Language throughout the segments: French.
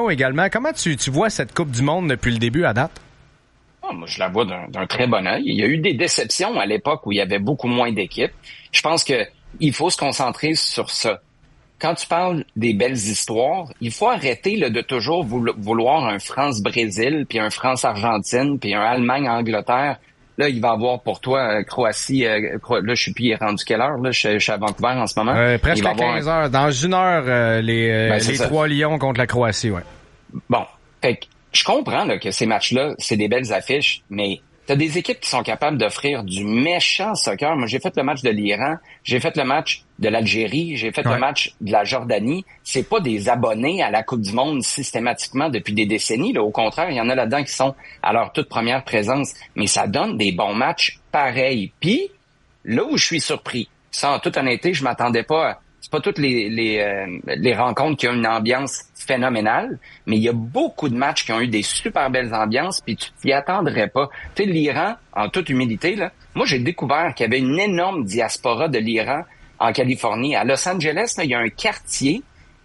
opinion également. Comment tu vois cette Coupe du Monde depuis le début à date? Moi, je la vois d'un très bon œil. Il y a eu des déceptions à l'époque où il y avait beaucoup moins d'équipes. Je pense que il faut se concentrer sur ça. Quand tu parles des belles histoires, il faut arrêter là, de toujours vouloir un France-Brésil, puis un France-Argentine, puis un Allemagne-Angleterre. Là, il va y avoir pour toi Croatie. Là, je suis plus rendu quelle heure? Là, je suis à Vancouver en ce moment. Presque à 15 heures. Dans 1 heure, les trois Lions contre la Croatie, ouais. Bon, fait que je comprends là, que ces matchs-là, c'est des belles affiches, mais t'as des équipes qui sont capables d'offrir du méchant soccer. Moi, j'ai fait le match de l'Iran, j'ai fait le match de l'Algérie, j'ai fait le match de la Jordanie. C'est pas des abonnés à la Coupe du Monde systématiquement depuis des décennies. Là. Au contraire, il y en a là-dedans qui sont à leur toute première présence. Mais ça donne des bons matchs pareils. Puis, là où je suis surpris, ça, en toute honnêteté, je m'attendais pas à... C'est pas toutes les rencontres qui ont une ambiance phénoménale, mais il y a beaucoup de matchs qui ont eu des super belles ambiances, puis tu t'y attendrais pas. Tu sais, l'Iran, en toute humilité, là, moi j'ai découvert qu'il y avait une énorme diaspora de l'Iran en Californie. À Los Angeles, là, il y a un quartier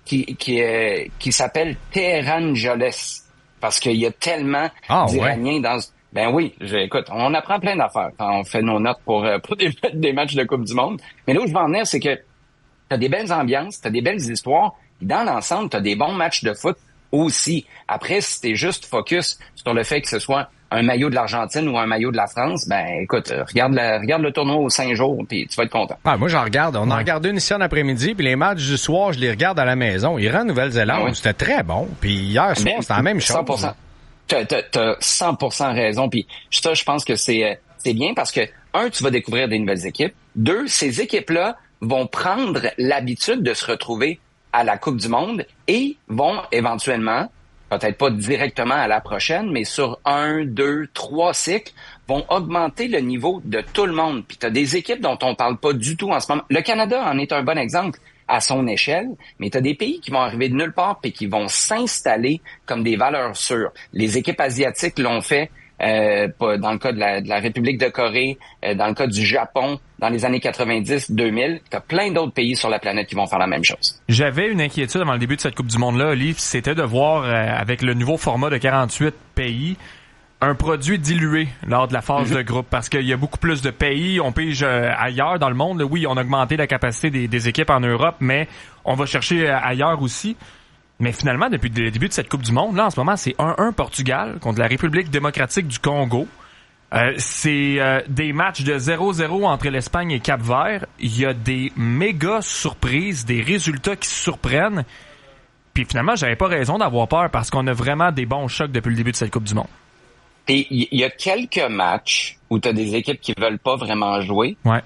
qui s'appelle Tehranjoles, parce qu'il y a tellement d'Iraniens dans... Ben oui, écoute, on apprend plein d'affaires quand on fait nos notes pour des matchs de Coupe du Monde. Mais là où je veux en venir, c'est que t'as des belles ambiances, t'as des belles histoires, et dans l'ensemble, t'as des bons matchs de foot aussi. Après, si t'es juste focus sur le fait que ce soit un maillot de l'Argentine ou un maillot de la France, ben écoute, regarde le tournoi aux 5 jours, puis tu vas être content. Moi, j'en regarde. On en regarde une ici en après-midi, puis les matchs du soir, je les regarde à la maison. Iran, Nouvelle-Zélande, c'était très bon. Puis hier soir, c'était la même chose. 100%. T'as 100% raison. Puis ça, je pense que c'est bien parce que, tu vas découvrir des nouvelles équipes. 2, ces équipes-là vont prendre l'habitude de se retrouver à la Coupe du Monde et vont éventuellement, peut-être pas directement à la prochaine, mais sur 1, 2, 3 cycles, vont augmenter le niveau de tout le monde. Puis tu as des équipes dont on parle pas du tout en ce moment. Le Canada en est un bon exemple à son échelle, mais tu as des pays qui vont arriver de nulle part puis qui vont s'installer comme des valeurs sûres. Les équipes asiatiques l'ont fait dans le cas de la République de Corée, dans le cas du Japon, dans les années 90-2000. Tu as plein d'autres pays sur la planète qui vont faire la même chose. J'avais une inquiétude avant le début de cette Coupe du Monde-là, Olive, c'était de voir, avec le nouveau format de 48 pays, un produit dilué lors de la phase de groupe, parce qu'il y a beaucoup plus de pays, on pige ailleurs dans le monde. Oui, on a augmenté la capacité des équipes en Europe, mais on va chercher ailleurs aussi. Mais finalement, depuis le début de cette Coupe du Monde, là, en ce moment, c'est 1-1 Portugal contre la République démocratique du Congo. C'est des matchs de 0-0 entre l'Espagne et Cap-Vert. Il y a des méga surprises, des résultats qui surprennent. Puis finalement, j'avais pas raison d'avoir peur parce qu'on a vraiment des bons chocs depuis le début de cette Coupe du Monde. Et il y a quelques matchs où tu as des équipes qui veulent pas vraiment jouer. Ouais.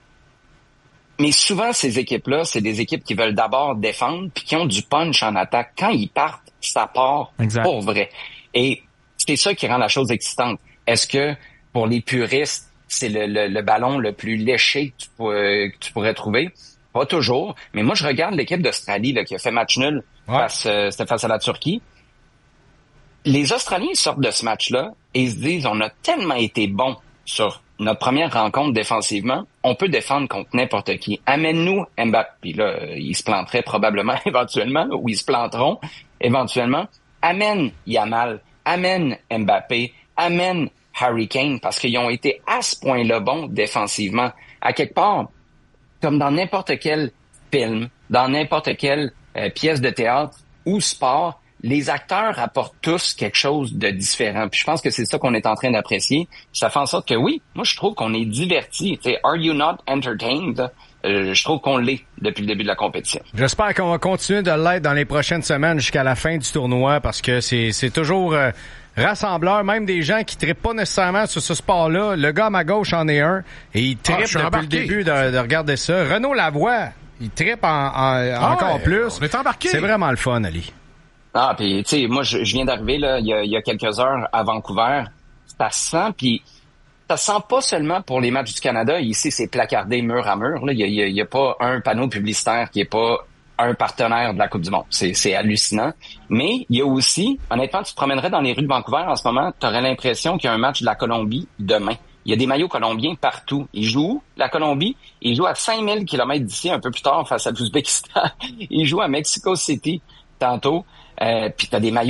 Mais souvent, ces équipes-là, c'est des équipes qui veulent d'abord défendre puis qui ont du punch en attaque. Quand ils partent, ça part pour vrai. Et c'est ça qui rend la chose excitante. Est-ce que, pour les puristes, c'est le ballon le plus léché que tu pourrais trouver? Pas toujours. Mais moi, je regarde l'équipe d'Australie là, qui a fait match nul c'était face à la Turquie. Les Australiens sortent de ce match-là et ils se disent, on a tellement été bons sur notre première rencontre défensivement, on peut défendre contre n'importe qui. Amène-nous Mbappé. Puis là, ils se planteraient probablement éventuellement, ou ils se planteront éventuellement. Amène Yamal, amène Mbappé, amène Harry Kane, parce qu'ils ont été à ce point-là bons défensivement. À quelque part, comme dans n'importe quel film, dans n'importe quelle pièce de théâtre ou sport, les acteurs apportent tous quelque chose de différent. Puis je pense que c'est ça qu'on est en train d'apprécier. Ça fait en sorte que oui, moi je trouve qu'on est diverti. Tu sais, are you not entertained? Je trouve qu'on l'est depuis le début de la compétition. J'espère qu'on va continuer de l'être dans les prochaines semaines jusqu'à la fin du tournoi parce que c'est toujours rassembleur, même des gens qui trippent pas nécessairement sur ce sport-là. Le gars à ma gauche en est un et il trippe depuis le début de regarder ça. Renaud Lavoie, il trippe encore plus. On est embarqué. C'est vraiment le fun, Ali. Ah, puis tu sais, moi je viens d'arriver là, il y a quelques heures à Vancouver. Ça se sent, puis ça sent pas seulement pour les matchs du Canada. Ici, c'est placardé mur à mur. Là, il y a pas un panneau publicitaire qui est pas un partenaire de la Coupe du Monde. C'est hallucinant. Mais il y a aussi, honnêtement, tu te promènerais dans les rues de Vancouver en ce moment, tu aurais l'impression qu'il y a un match de la Colombie demain. Il y a des maillots colombiens partout. Ils jouent où? La Colombie. Ils jouent à 5000 km d'ici, un peu plus tard, face à l'Ouzbékistan. Ils jouent à Mexico City tantôt. Puis t'as des maillots